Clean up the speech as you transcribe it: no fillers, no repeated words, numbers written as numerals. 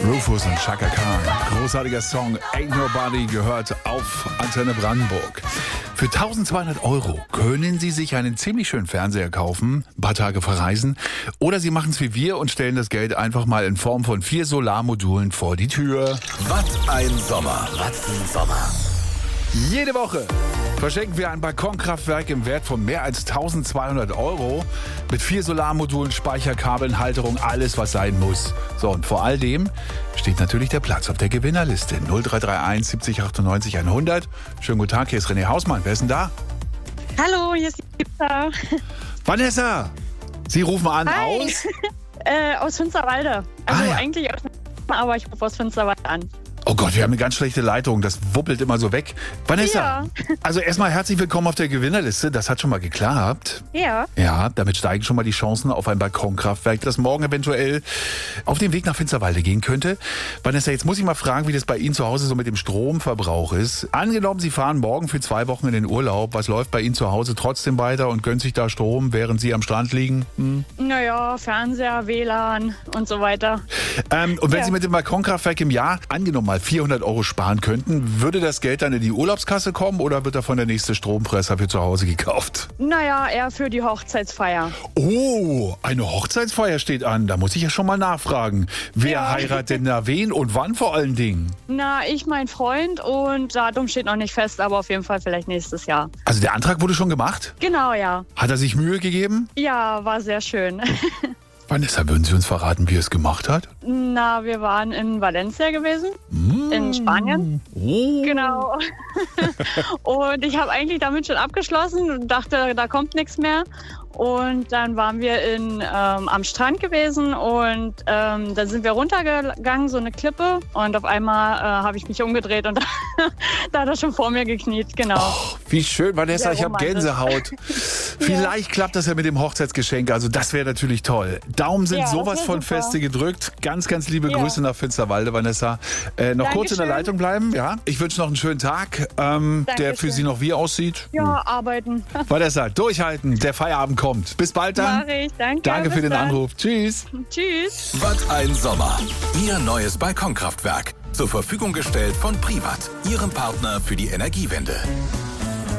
Rufus und Chaka Khan. Großartiger Song, Ain't Nobody, gehört auf Antenne Brandenburg. Für 1.200 € können Sie sich einen ziemlich schönen Fernseher kaufen, ein paar Tage verreisen, oder Sie machen es wie wir und stellen das Geld einfach mal in Form von 4 Solarmodulen vor die Tür. Was ein Sommer. Was ein Sommer. Jede Woche verschenken wir ein Balkonkraftwerk im Wert von mehr als 1.200 € mit 4 Solarmodulen, Speicherkabeln, Halterung, alles was sein muss. So, und vor all dem steht natürlich der Platz auf der Gewinnerliste. 0331 70 98 100. Schönen guten Tag, hier ist René Hausmann. Wer ist denn da? Hallo, hier ist Vanessa. Vanessa, Sie rufen an Hi. aus? Aus Finsterwalde. Also ja. eigentlich aus aber ich rufe aus Finsterwalde an. Oh Gott, wir haben eine ganz schlechte Leitung. Das wuppelt immer so weg. Vanessa, Ja. also erstmal herzlich willkommen auf der Gewinnerliste. Das hat schon mal geklappt. Ja. Ja, damit steigen schon mal die Chancen auf ein Balkonkraftwerk, das morgen eventuell auf den Weg nach Finsterwalde gehen könnte. Vanessa, jetzt muss ich mal fragen, wie das bei Ihnen zu Hause so mit dem Stromverbrauch ist. Angenommen, Sie fahren morgen für 2 Wochen in den Urlaub. Was läuft bei Ihnen zu Hause trotzdem weiter und gönnt sich da Strom, während Sie am Strand liegen? Naja, Fernseher, WLAN und so weiter. Und wenn Ja. Sie mit dem Balkonkraftwerk im Jahr, angenommen mal 400 € sparen könnten, würde das Geld dann in die Urlaubskasse kommen oder wird davon der nächste Strompresser für zu Hause gekauft? Naja, eher für die Hochzeitsfeier. Oh, eine Hochzeitsfeier steht an. Da muss ich ja schon mal nachfragen. Wer Ja. heiratet denn da wen und wann vor allen Dingen? Na, ich mein Freund und Datum steht noch nicht fest, aber auf jeden Fall vielleicht nächstes Jahr. Also der Antrag wurde schon gemacht? Genau, ja. Hat er sich Mühe gegeben? Ja, war sehr schön. Vanessa, würden Sie uns verraten, wie er es gemacht hat? Na, wir waren in Valencia gewesen, in Spanien. Oh. Genau. Und ich habe eigentlich damit schon abgeschlossen und dachte, da kommt nichts mehr. Und dann waren wir am Strand gewesen und dann sind wir runtergegangen, so eine Klippe. Und auf einmal habe ich mich umgedreht und da hat er schon vor mir gekniet, genau. Oh, wie schön, Vanessa, Sehr ich habe romantisch. Gänsehaut. Vielleicht klappt das ja mit dem Hochzeitsgeschenk, also das wäre natürlich toll. Daumen sind Ja, das sowas wär von super. feste gedrückt. Ganz, ganz liebe Ja. Grüße nach Finsterwalde, Vanessa. Noch kurz in der Dankeschön. Leitung bleiben, ja? Ich wünsche noch einen schönen Tag, der für Dankeschön. Sie noch wie aussieht. Ja, arbeiten. Vanessa, durchhalten, der Feierabend kommt. Bis bald dann. Mach ich, danke. Danke für bis den dann. Anruf. Tschüss. Tschüss. Was ein Sommer. Ihr neues Balkonkraftwerk. Zur Verfügung gestellt von Privat, Ihrem Partner für die Energiewende.